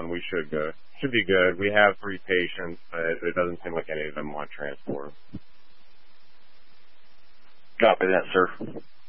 on, we should be good. We have 3 patients, but it doesn't seem like any of them want transport. Copy that, sir.